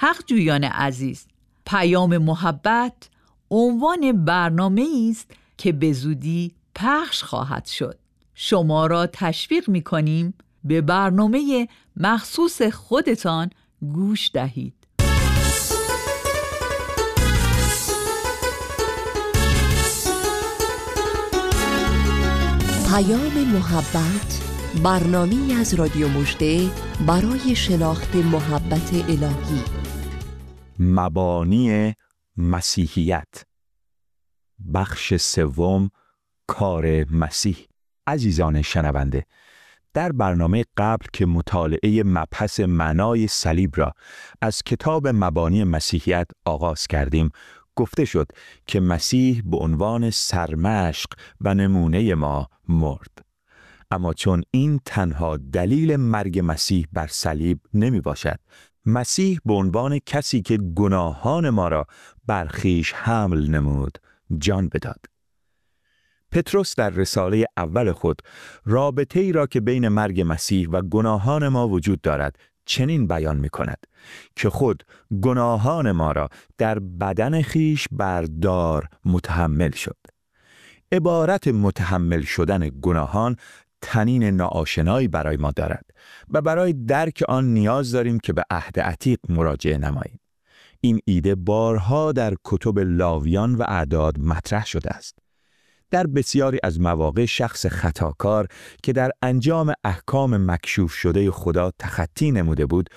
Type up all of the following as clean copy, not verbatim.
حق جویان عزیز، پیام محبت عنوان برنامه‌ای است که به زودی پخش خواهد شد. شما را تشویق می‌کنیم به برنامه مخصوص خودتان گوش دهید. پیام محبت، برنامه‌ای از رادیو مژده برای شناخت محبت الهی. مبانی مسیحیت، بخش سوم، کار مسیح. عزیزان شنونده، در برنامه قبل که مطالعه مبحث معنای صلیب را از کتاب مبانی مسیحیت آغاز کردیم، گفته شد که مسیح به عنوان سرمشق و نمونه ما مرد. اما چون این تنها دلیل مرگ مسیح بر صلیب نمی باشد، مسیح به عنوان کسی که گناهان ما را بر خویش حمل نمود، جان بداد. پتروس در رساله اول خود رابطه ای را که بین مرگ مسیح و گناهان ما وجود دارد چنین بیان می کند که خود گناهان ما را در بدن خویش بر دار متحمل شد. عبارت متحمل شدن گناهان طنین ناآشنایی برای ما دارد و برای درک آن نیاز داریم که به عهد عتیق مراجعه نماییم. این ایده بارها در کتب لاویان و اعداد مطرح شده است. در بسیاری از مواقع شخص خطاکار که در انجام احکام مکشوف شده خدا تخطی نموده بود،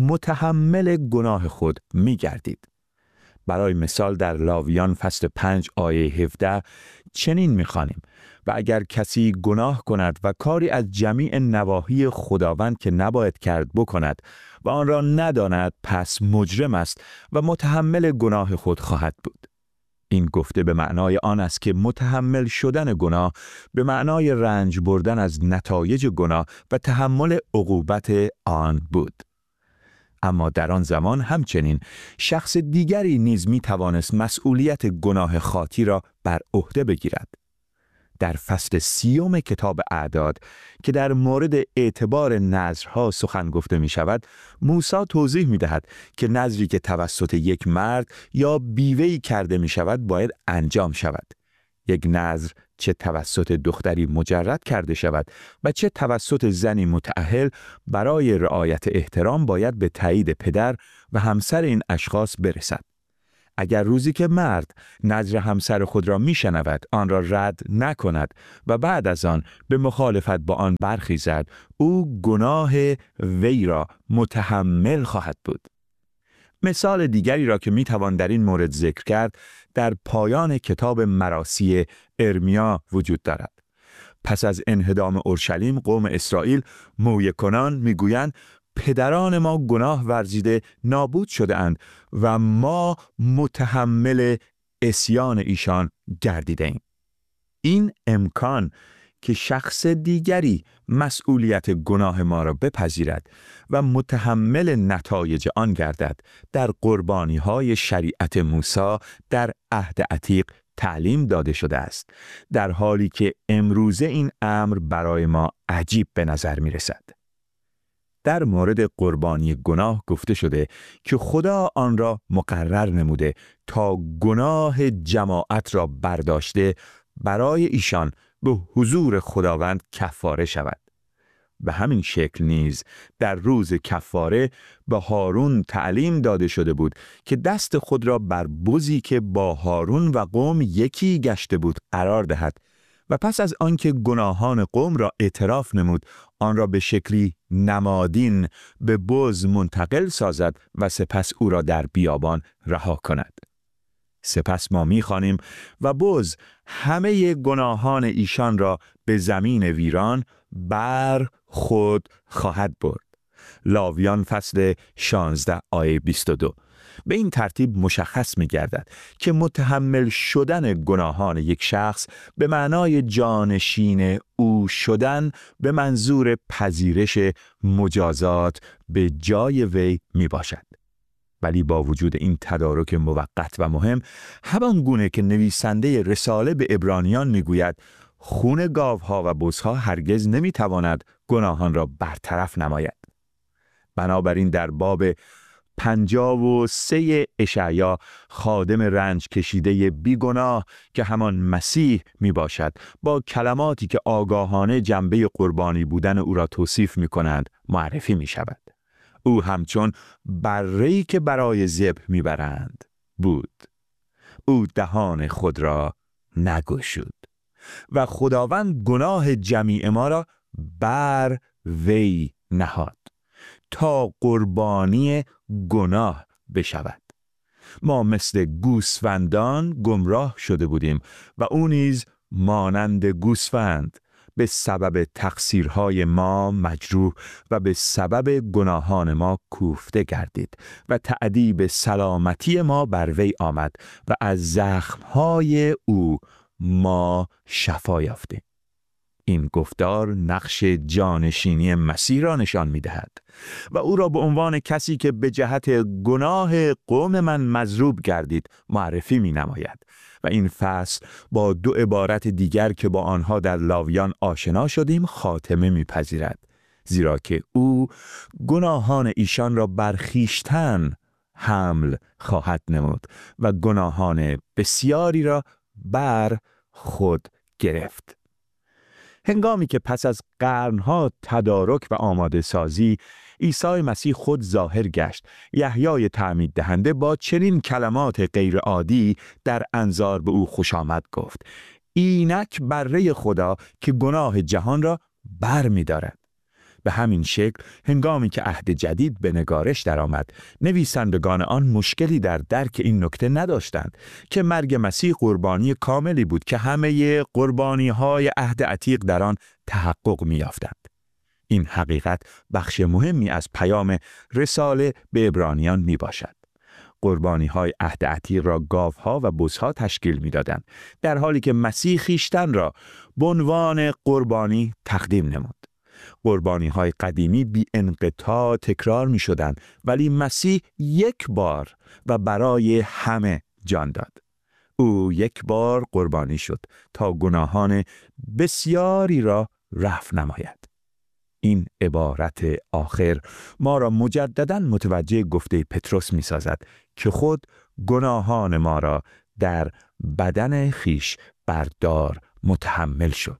متحمل گناه خود می گردید. برای مثال در لاویان فصل 5 آیه 17 چنین می خوانیم: و اگر کسی گناه کند و کاری از جمیع نواحی خداوند که نباید کرد بکند و آن را نداند، پس مجرم است و متحمل گناه خود خواهد بود. این گفته به معنای آن است که متحمل شدن گناه به معنای رنج بردن از نتایج گناه و تحمل عقوبت آن بود. اما در آن زمان همچنین شخص دیگری نیز می توانست مسئولیت گناه خاطی را بر عهده بگیرد. در فصل 30 کتاب اعداد که در مورد اعتبار نذرها سخن گفته می شود، موسی توضیح می دهد که نذری که توسط یک مرد یا بیوه‌ای کرده می شود باید انجام شود. یک نذر چه توسط دختری مجرد کرده شود و چه توسط زنی متأهل، برای رعایت احترام باید به تایید پدر و همسر این اشخاص برسد. اگر روزی که مرد نذر همسر خود را میشنود آن را رد نکند و بعد از آن به مخالفت با آن برخیزد، او گناه وی را متحمل خواهد بود. مثال دیگری را که میتوان در این مورد ذکر کرد در پایان کتاب مراثی ارمیا وجود دارد. پس از انهدام اورشلیم، قوم اسرائیل مویه کنان میگویند: پدران ما گناه ورزیده نابود شده اند و ما متحمل عصیان ایشان گردیده ایم. این امکان که شخص دیگری مسئولیت گناه ما را بپذیرد و متحمل نتایج آن گردد، در قربانی‌های شریعت موسی در عهد عتیق تعلیم داده شده است، در حالی که امروزه این امر برای ما عجیب به نظر می رسد. در مورد قربانی گناه گفته شده که خدا آن را مقرر نموده تا گناه جماعت را برداشته برای ایشان به حضور خداوند کفاره شود. به همین شکل نیز در روز کفاره به هارون تعلیم داده شده بود که دست خود را بر بزی که با هارون و قوم یکی گشته بود قرار دهد و پس از آنکه گناهان قوم را اعتراف نمود، آن را به شکلی نمادین به بز منتقل سازد و سپس او را در بیابان رها کند. سپس ما می‌خوانیم: و بز همه گناهان ایشان را به زمین ویران بر خود خواهد برد. لاویان فصل 16 آیه 22. به این ترتیب مشخص می‌گردد که متحمل شدن گناهان یک شخص به معنای جانشین او شدن به منظور پذیرش مجازات به جای وی میباشد. ولی با وجود این تدارک موقت و مهم، همان گونه که نویسنده رساله به عبرانیان میگوید: خون گاوها و بزها هرگز نمیتواند گناهان را برطرف نماید. بنابراین در باب 53 اشعیا خادم رنج کشیده بیگناه که همان مسیح می باشد با کلماتی که آگاهانه جنبه قربانی بودن او را توصیف می کنند معرفی می شود. او همچون بره‌ای که برای ذبح می برند بود. او دهان خود را نگشود و خداوند گناه جمیع ما را بر وی نهاد تا قربانی گناه بشود. ما مثل گوسفندان گمراه شده بودیم و او نیز مانند گوسفند به سبب تقصیرهای ما مجروح و به سبب گناهان ما کوفته گردید و تأدیب سلامتی ما بر وی آمد و از زخمهای او ما شفا یافتیم. این گفتار نقش جانشینی مسیح را نشان می‌دهد و او را به عنوان کسی که به جهت گناه قوم من مضروب گردید معرفی می‌نماید و این فصل با دو عبارت دیگر که با آنها در لاویان آشنا شدیم خاتمه می‌پذیرد، زیرا که او گناهان ایشان را بر خویشتن حمل خواهد نمود و گناهان بسیاری را بر خود گرفت. هنگامی که پس از قرنها تدارک و آماده سازی عیسی مسیح خود ظاهر گشت، یحیای تعمید دهنده با چنین کلمات غیر عادی در انظار به او خوش آمد گفت: اینک بره خدا که گناه جهان را بر می دارد. به همین شکل هنگامی که عهد جدید به نگارش درآمد، نویسندگان آن مشکلی در درک این نکته نداشتند که مرگ مسیح قربانی کاملی بود که همه قربانی‌های عهد عتیق در آن تحقق می‌یافتند. این حقیقت بخش مهمی از پیام رساله به عبرانیان میباشد. قربانی‌های عهد عتیق را گاوها و بزها تشکیل می‌دادند، در حالی که مسیح خویشتن را به عنوان قربانی تقدیم نمود. قربانی‌های قدیمی بی انقطاع تکرار می‌شدند، ولی مسیح یک بار و برای همه جان داد. او یک بار قربانی شد تا گناهان بسیاری را رفع نماید. این عبارت آخر ما را مجدداً متوجه گفته پتروس می‌سازد که خود گناهان ما را در بدن خیش بردار متحمل شد.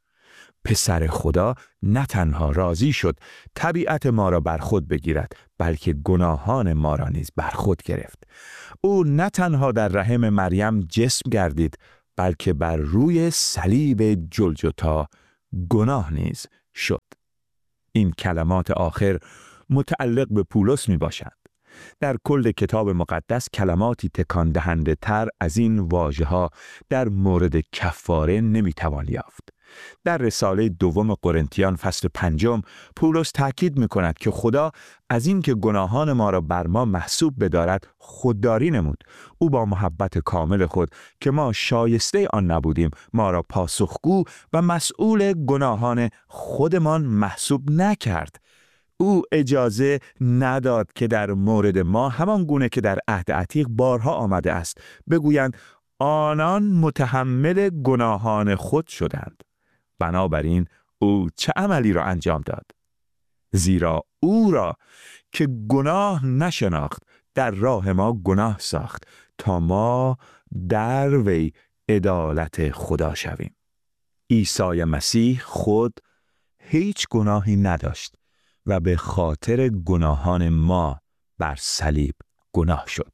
پسر خدا نه تنها راضی شد طبیعت ما را بر خود بگیرد، بلکه گناهان ما را نیز بر خود گرفت. او نه تنها در رحم مریم جسم گردید، بلکه بر روی صلیب جلجتا گناه نیز شد. این کلمات آخر متعلق به پولس می باشند. در کل کتاب مقدس کلماتی تکان دهنده تر از این واژه‌ها در مورد کفاره نمی توان یافت. در رساله دوم قرنتیان فصل 5 پولس تأکید می کند که خدا از این که گناهان ما را بر ما محسوب بدارد خودداری نمود. او با محبت کامل خود که ما شایسته آن نبودیم ما را پاسخگو و مسئول گناهان خودمان محسوب نکرد. او اجازه نداد که در مورد ما همان گونه که در عهد عتیق بارها آمده است بگویند آنان متحمل گناهان خود شدند. بنابراین او چه عملی را انجام داد؟ زیرا او را که گناه نشناخت در راه ما گناه ساخت تا ما در وی عدالت خدا شویم. عیسی مسیح خود هیچ گناهی نداشت و به خاطر گناهان ما بر صلیب گناه شد.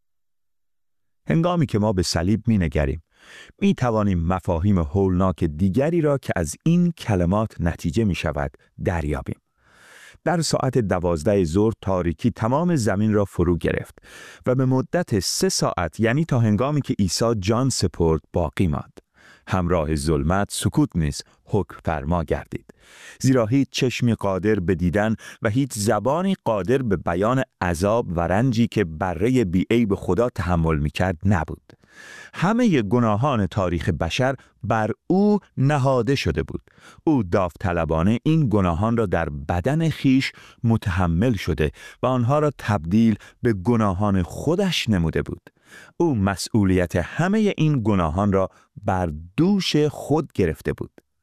هنگامی که ما به صلیب می‌نگریم، می‌توانیم مفاهیم هولناک دیگری را که از این کلمات نتیجه می‌شود دریابیم. در ساعت 12 ظهر تاریکی تمام زمین را فرو گرفت و به مدت 3 ساعت، یعنی تا هنگامی که عیسی جان سپرد، باقی ماند. همراه ظلمت سکوت نیز حکم فرما گردید، زیرا هیچ چشمی قادر به دیدن و هیچ زبانی قادر به بیان عذاب و رنجی که بره بی‌عیب خدا تحمل می‌کرد نبود. همه گناهان تاریخ بشر بر او نهاده شده بود. او داوطلبانه این گناهان را در بدن خیش متحمل شده و آنها را تبدیل به گناهان خودش نموده بود. او مسئولیت همه این گناهان را بر دوش خود گرفته بود.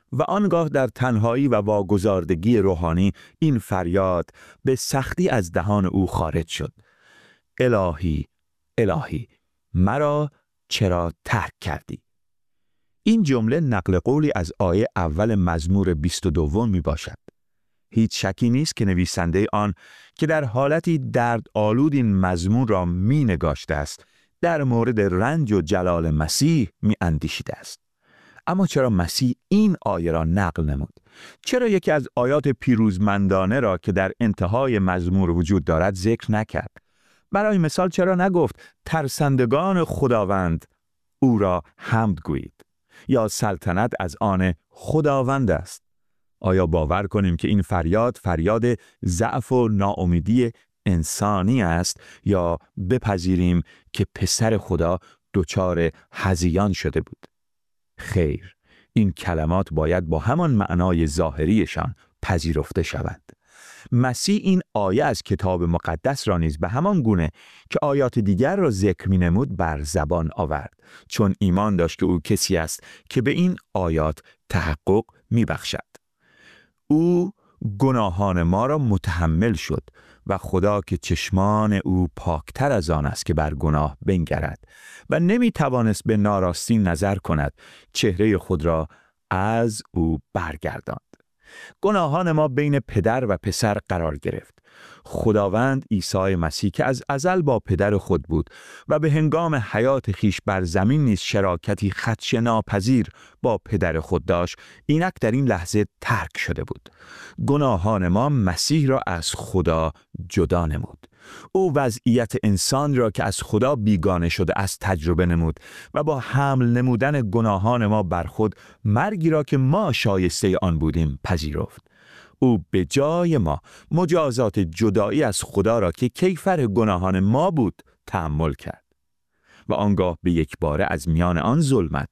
و آنگاه در تنهایی و واگذاردگی روحانی این فریاد به سختی از دهان او خارج شد: الهی، الهی، مرا چرا ترک کردی؟ این جمله نقل قولی از آیه اول مزمور 22 می باشد. هیچ شکی نیست که نویسنده آن که در حالتی دردآلود این مزمور را می نگاشته است، در مورد رنج و جلال مسیح می اندیشیده است. اما چرا مسیح این آیه را نقل نمود؟ چرا یکی از آیات پیروزمندانه را که در انتهای مزمور وجود دارد ذکر نکرد؟ برای مثال چرا نگفت ترسندگان خداوند او را حمد گویید، یا سلطنت از آن خداوند است؟ آیا باور کنیم که این فریاد ضعف و ناامیدی انسانی است، یا بپذیریم که پسر خدا دچار هذیان شده بود؟ خیر، این کلمات باید با همان معنای ظاهریشان پذیرفته شوند. مسیح این آیه از کتاب مقدس را نیز به همان گونه که آیات دیگر را ذکر می‌نمود بر زبان آورد، چون ایمان داشت که او کسی است که به این آیات تحقق می‌بخشد. او گناهان ما را متحمل شد و خدا که چشمان او پاکتر از آن است که بر گناه بنگرد و نمی‌توانست به ناراستی نظر کند، چهره خود را از او برگرداند. گناهان ما بین پدر و پسر قرار گرفت. خداوند عیسی مسیح که از ازل با پدر خود بود و به هنگام حیات خیش بر زمین نیز شراکتی خدشه‌ناپذیر با پدر خود داشت، اینک در این لحظه ترک شده بود. گناهان ما مسیح را از خدا جدا نمود. او وضعیت انسان را که از خدا بیگانه شده است تجربه نمود و با حمل نمودن گناهان ما بر خود مرگی را که ما شایسته آن بودیم پذیرفت. او به جای ما مجازات جدایی از خدا را که کیفر گناهان ما بود تحمل کرد و آنگاه به یک باره از میان آن ظلمت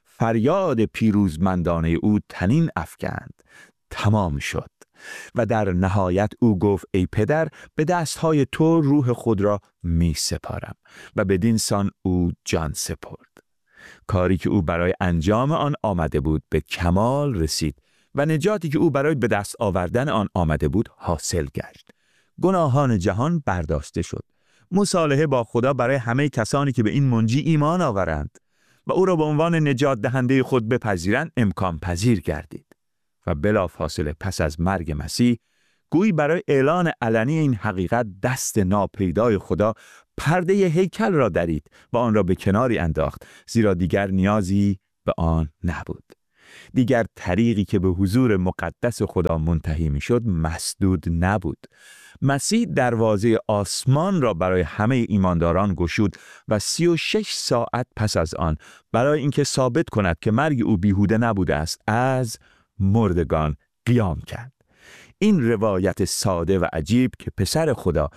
فریاد پیروزمندانه او طنین افکند: تمام شد. و در نهایت او گفت: ای پدر، به دستهای تو روح خود را می سپارم. و بدین سان او جان سپرد. کاری که او برای انجام آن آمده بود به کمال رسید و نجاتی که او برای به دست آوردن آن آمده بود حاصل گشت. گناهان جهان برداشته شد. مصالحه با خدا برای همه کسانی که به این منجی ایمان آورند و او را به عنوان نجات دهنده خود بپذیرند امکان پذیر گردید. و بلافاصله پس از مرگ مسیح، گویی برای اعلان علنی این حقیقت دست ناپیدای خدا پرده هیکل را درید و آن را به کناری انداخت، زیرا دیگر نیازی به آن نبود. دیگر طریقی که به حضور مقدس خدا منتهی می‌شد مسدود نبود. مسیح دروازه آسمان را برای همه ایمانداران گشود و 36 ساعت پس از آن برای اینکه ثابت کند که مرگ او بیهوده نبوده است، از مردگان قیام کرد. این روایت ساده و عجیب که پسر خدا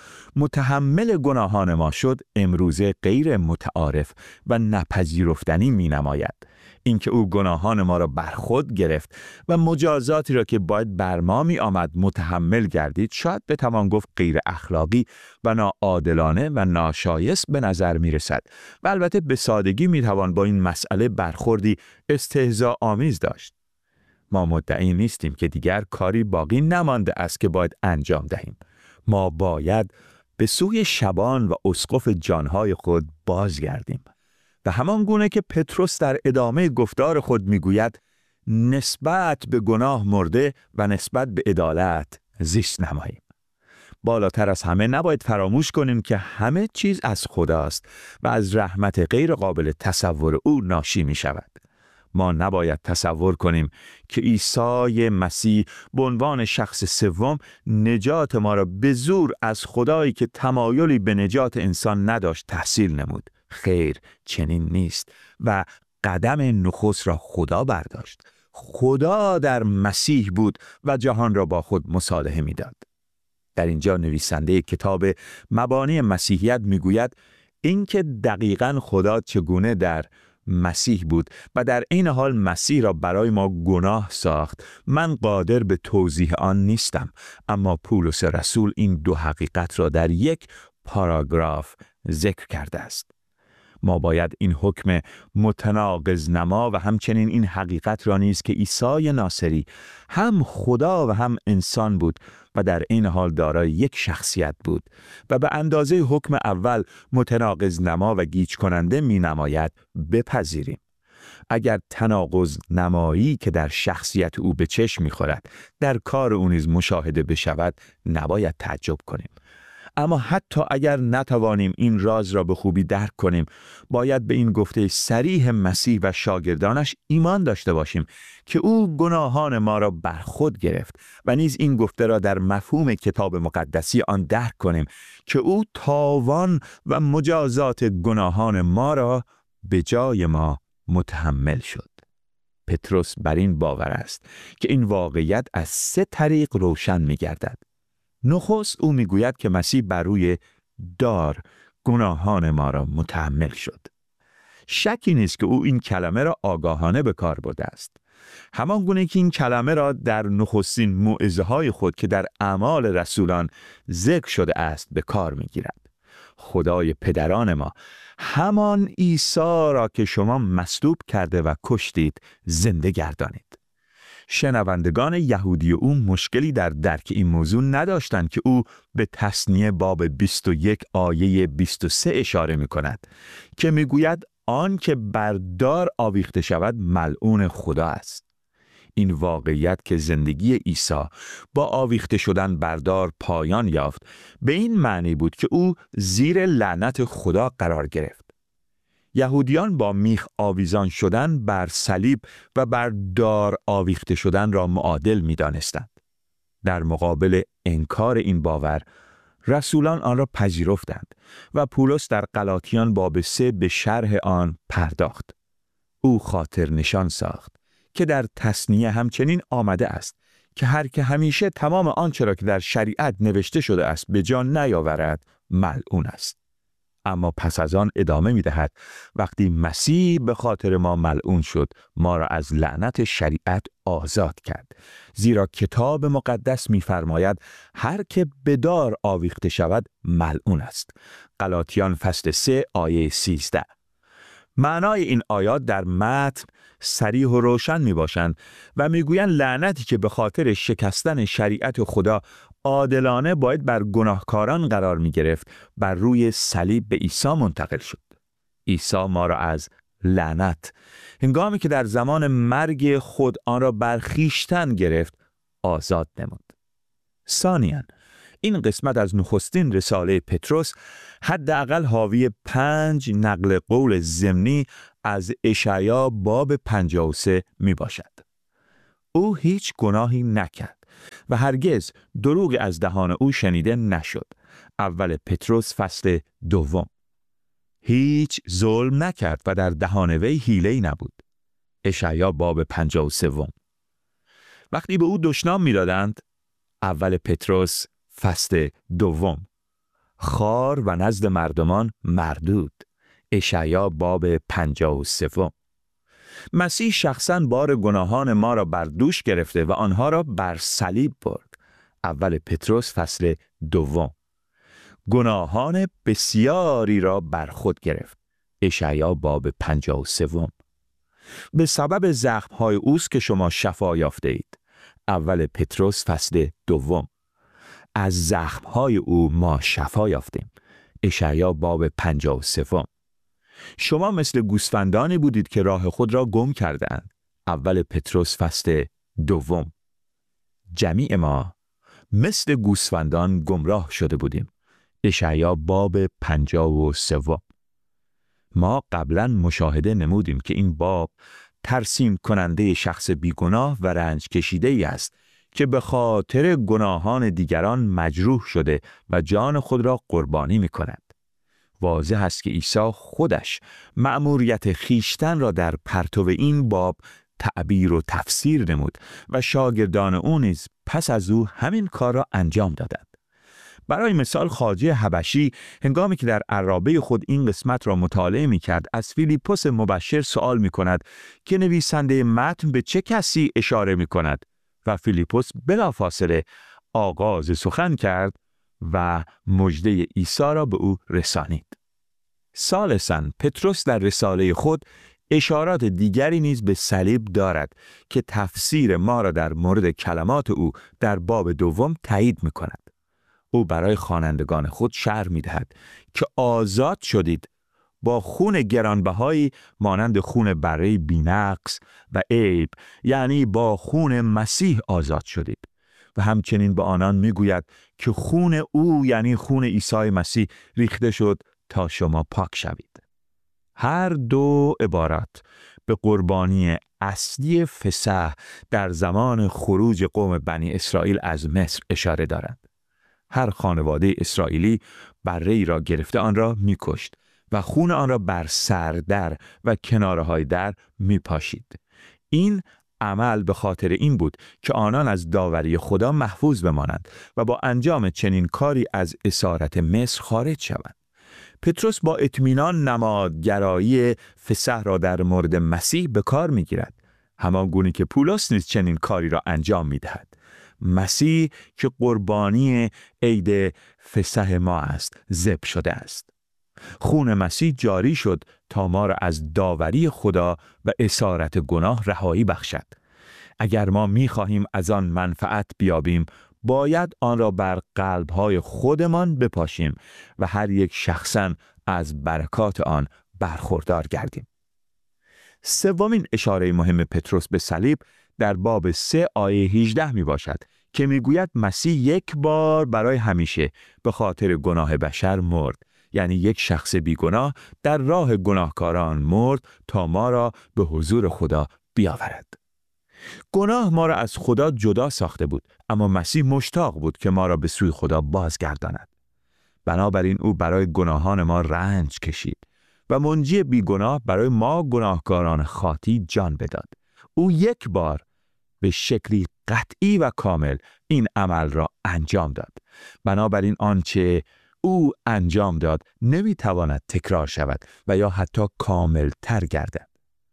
متحمل گناهان ما شد، امروزه غیر متعارف و نپذیرفتنی می نماید. اینکه او گناهان ما را بر خود گرفت و مجازاتی را که باید بر ما می آمد متحمل گردید، شاید بتوان گفت غیر اخلاقی و ناعادلانه و ناشایست به نظر می رسد و البته به سادگی می توان با این مسئله برخوردی استهزا آمیز داشت. ما مدعی نیستیم که دیگر کاری باقی نمانده است که باید انجام دهیم. ما باید به سوی شبان و اسقف جانهای خود بازگردیم و همان گونه که پتروس در ادامه گفتار خود میگوید: نسبت به گناه مرده و نسبت به عدالت زیست نماییم. بالاتر از همه نباید فراموش کنیم که همه چیز از خداست و از رحمت غیر قابل تصور او ناشی می شود. ما نباید تصور کنیم که عیسی مسیح به عنوان شخص سوم نجات ما را به زور از خدایی که تمایلی به نجات انسان نداشت تحصیل نمود. خیر، چنین نیست و قدم نخست را خدا برداشت. خدا در مسیح بود و جهان را با خود مصالحه می‌داد. در اینجا نویسنده کتاب مبانی مسیحیت میگوید اینکه دقیقاً خدا چگونه در مسیح بود و در این حال مسیح را برای ما گناه ساخت، من قادر به توضیح آن نیستم، اما پولس رسول این دو حقیقت را در یک پاراگراف ذکر کرده است. ما باید این حکم متناقض نما و همچنین این حقیقت را نیز که عیسی ناصری هم خدا و هم انسان بود و در این حال دارای یک شخصیت بود و به اندازه حکم اول متناقض نما و گیج کننده می نماید بپذیریم. اگر تناقض نمایی که در شخصیت او به چشم می خورد در کار او نیز مشاهده بشود نباید تعجب کنیم. اما حتی اگر نتوانیم این راز را به خوبی درک کنیم، باید به این گفته صریح مسیح و شاگردانش ایمان داشته باشیم که او گناهان ما را بر خود گرفت و نیز این گفته را در مفهوم کتاب مقدسی آن درک کنیم که او تاوان و مجازات گناهان ما را به جای ما متحمل شد. پتروس بر این باور است که این واقعیت از 3 طریق روشن می گردد. نخست او میگوید که مسیح بر روی دار گناهان ما را متحمل شد. شکی نیست که او این کلمه را آگاهانه به کار برده است. همان گونه که این کلمه را در نخستین موعظه های خود که در اعمال رسولان ذکر شده است به کار میگیرد. خدای پدران ما همان عیسی را که شما مصلوب کرده و کشتید زنده گردانید. شنوندگان یهودی او مشکلی در درک این موضوع نداشتند که او به تثنیه باب 21 آیه 23 اشاره می کند که می گوید آن که بر دار آویخته شود ملعون خدا است. این واقعیت که زندگی عیسی با آویخته شدن بر دار پایان یافت به این معنی بود که او زیر لعنت خدا قرار گرفت. یهودیان با میخ آویزان شدن بر صلیب و بر دار آویخته شدن را معادل می دانستند. در مقابل انکار این باور، رسولان آن را پذیرفتند و پولس در غلاطیان باب 3 به شرح آن پرداخت. او خاطر نشان ساخت که در تثنیه همچنین آمده است که هر که همیشه تمام آنچه را که در شریعت نوشته شده است به جا نیاورد ملعون است. اما پس از آن ادامه می دهد وقتی مسیح به خاطر ما ملعون شد ما را از لعنت شریعت آزاد کرد، زیرا کتاب مقدس می فرماید هر که به دار آویخته شود ملعون است. غلاطیان فصل 3 آیه 13. معنای این آیات در متن صریح و روشن می باشند و می گویند لعنتی که به خاطر شکستن شریعت خدا عادلانه باید بر گناهکاران قرار می گرفت بر روی صلیب به عیسی منتقل شد. عیسی ما را از لعنت هنگامی که در زمان مرگ خود آن را بر خویشتن گرفت آزاد نمود. ثانیاً این قسمت از نخستین رساله پتروس حداقل حاوی 5 نقل قول ضمنی از اشعیا باب 53 می باشد. او هیچ گناهی نکرد و هرگز دروغ از دهان او شنیده نشد. اول پتروس فصل 2. هیچ ظلم نکرد و در دهان وی حیله‌ای نبود. اشعیا باب 53. وقتی به او دشنام می‌دادند، اول پتروس فصل 2. خار و نزد مردمان مردود. اشعیا باب 53. مسیح شخصاً بار گناهان ما را بر دوش گرفته و آنها را بر صلیب برد. اول پتروس فصل 2. گناهان بسیاری را بر خود گرفت. اشعیا باب 53. به سبب زخم‌های اوست که شما شفا یافته اید. اول پتروس فصل 2. از زخم‌های او ما شفا یافتیم. اشعیا باب 53. شما مثل گوسفندانی بودید که راه خود را گم کردند. اول پتروس فصل 2. جمیع ما مثل گوسفندان گمراه شده بودیم. اشعیا باب 53. ما قبلا مشاهده نمودیم که این باب ترسیم کننده شخص بیگناه و رنج کشیده ای است که به خاطر گناهان دیگران مجروح شده و جان خود را قربانی می کند. واضح است که عیسی خودش مأموریت خیشتن را در پرتو این باب تعبیر و تفسیر نمود و شاگردان او نیز پس از او همین کار را انجام دادند. برای مثال خواجه حبشی هنگامی که در عرابه خود این قسمت را مطالعه می کرد از فیلیپوس مبشر سوال می کند که نویسنده متن به چه کسی اشاره می کند و فیلیپوس بلافاصله آغاز سخن کرد و مژده عیسی را به او رسانید. ثالثاً، پتروس در رساله خود اشارات دیگری نیز به صلیب دارد که تفسیر ما را در مورد کلمات او در باب دوم تایید می‌کند. او برای خوانندگان خود شرح می‌دهد که آزاد شدید با خون گرانبهایی مانند خون بره بی‌نقص و عیب، یعنی با خون مسیح آزاد شدید. و همچنین به آنان میگوید که خون او، یعنی خون عیسی مسیح، ریخته شد تا شما پاک شوید. هر دو عبارت به قربانی اصلی فسح در زمان خروج قوم بنی اسرائیل از مصر اشاره دارند. هر خانواده اسرائیلی بره‌ای را گرفته آن را می‌کشت و خون آن را بر سردر و کناره‌های در می‌پاشید. این عمل به خاطر این بود که آنان از داوری خدا محفوظ بمانند و با انجام چنین کاری از اسارت مصر خارج شوند. پتروس با اطمینان نمادگرایی فسح را در مورد مسیح به کار می‌گیرد، همان گونه که پولس نیز چنین کاری را انجام می‌دهد. مسیح که قربانی عید فسح ما است، ذبح شده است. خون مسیح جاری شد تا ما را از داوری خدا و اسارت گناه رهایی بخشد. اگر ما می‌خواهیم از آن منفعت بیابیم، باید آن را بر قلب‌های خودمان بپاشیم و هر یک شخصاً از برکات آن برخوردار گردیم. سومین اشاره مهم پتروس به صلیب در باب 3 آیه 18 می باشد که می گوید مسیح یک بار برای همیشه به خاطر گناه بشر مرد، یعنی یک شخص بیگناه در راه گناهکاران مرد تا ما را به حضور خدا بیاورد. گناه ما را از خدا جدا ساخته بود، اما مسیح مشتاق بود که ما را به سوی خدا بازگرداند. بنابراین او برای گناهان ما رنج کشید و منجی بیگناه برای ما گناهکاران خاطی جان بداد. او یک بار به شکلی قطعی و کامل این عمل را انجام داد. بنابراین آنچه او انجام داد نمیتواند تکرار شود و یا حتی کامل تر گردد.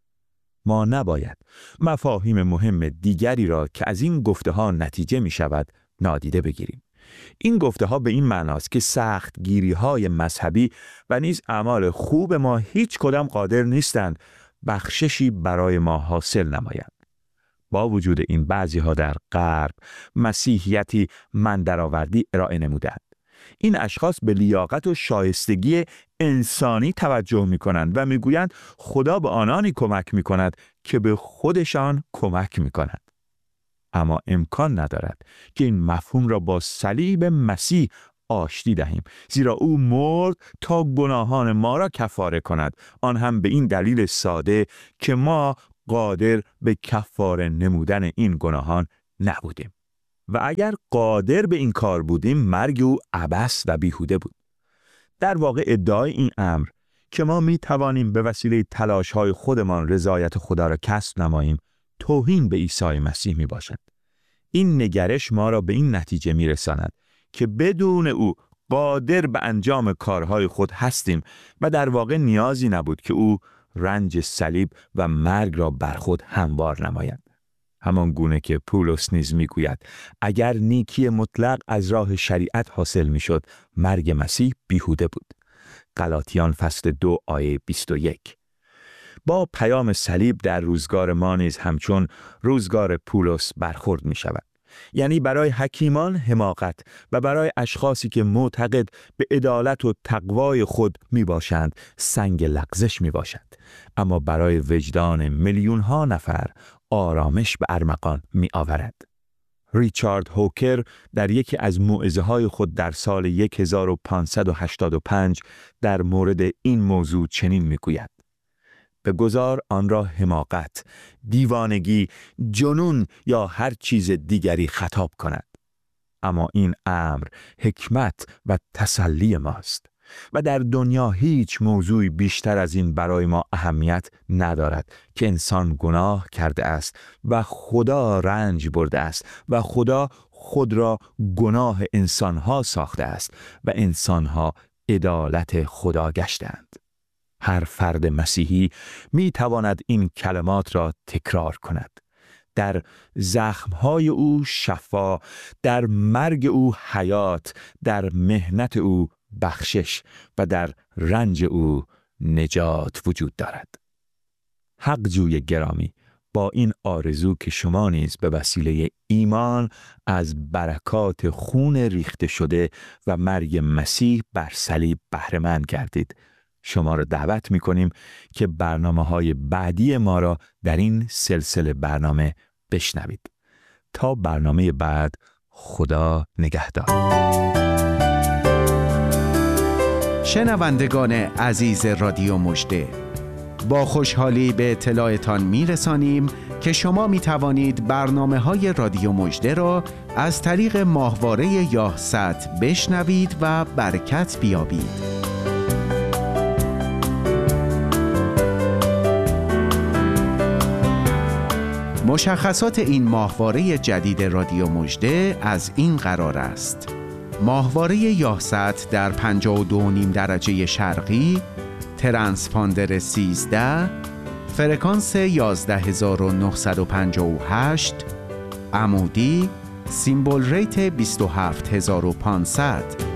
ما نباید مفاهیم مهم دیگری را که از این گفته ها نتیجه می شود نادیده بگیریم. این گفته ها به این معناست که سخت گیری های مذهبی و نیز اعمال خوب ما هیچ کدام قادر نیستند بخششی برای ما حاصل نمایند. با وجود این، بعضی ها در غرب مسیحیتی من درآوردی ارائه نمودند. این اشخاص به لیاقت و شایستگی انسانی توجه می کنند و می گویند خدا به آنانی کمک می کند که به خودشان کمک می کنند. اما امکان ندارد که این مفهوم را با صلیب مسیح آشتی دهیم، زیرا او مرد تا گناهان ما را کفاره کند، آن هم به این دلیل ساده که ما قادر به کفاره نمودن این گناهان نبودیم. و اگر قادر به این کار بودیم، مرگ او عبث و بیهوده بود. در واقع ادعای این امر که ما می توانیم به وسیله تلاش‌های خودمان رضایت خدا را کسب نماییم، توهین به عیسی مسیح می باشد. این نگرش ما را به این نتیجه می رساند که بدون او قادر به انجام کارهای خود هستیم و در واقع نیازی نبود که او رنج صلیب و مرگ را بر خود هموار نماید. همان گونه که پولس نیز میگوید اگر نیکی مطلق از راه شریعت حاصل میشد، مرگ مسیح بیهوده بود. غلاطیان فصل 2 آیه 21. با پیام صلیب در روزگار ما نیز همچون روزگار پولس برخورد می شود. یعنی برای حکیمان حماقت و برای اشخاصی که معتقد به عدالت و تقوای خود می باشند سنگ لغزش می باشد. اما برای وجدان میلیون ها نفر آرامش به ارمغان می آورد. ریچارد هوکر در یکی از موعظه های خود در سال 1585 در مورد این موضوع چنین می گوید: بگذار آن را حماقت، دیوانگی، جنون یا هر چیز دیگری خطاب کند. اما این امر حکمت و تسلی ماست و در دنیا هیچ موضوعی بیشتر از این برای ما اهمیت ندارد که انسان گناه کرده است و خدا رنج برده است و خدا خود را گناه انسانها ساخته است و انسانها عدالت خدا گشتند. هر فرد مسیحی می تواند این کلمات را تکرار کند: در زخمهای او شفا، در مرگ او حیات، در مهنت او بخشش و در رنج او نجات وجود دارد. حق‌جوی گرامی، با این آرزو که شما نیز به وسیله ایمان از برکات خون ریخته شده و مرگ مسیح بر صلیب بهره مند گردید، شما را دعوت می‌کنیم که برنامه‌های بعدی ما را در این سلسله برنامه بشنوید. تا برنامه بعد، خدا نگهدار. شنوندگان عزیز رادیو مژده، با خوشحالی به اطلاعتان میرسانیم که شما می توانید برنامه‌های رادیو مژده را از طریق ماهواره یاهصد بشنوید و برکت بیابید. مشخصات این ماهواره جدید رادیو مژده از این قرار است: ماهواره یاهصد در 52.5 درجه شرقی، ترانسپاندر 13، فرکانس 11958، عمودی، سیمبل ریت 27500.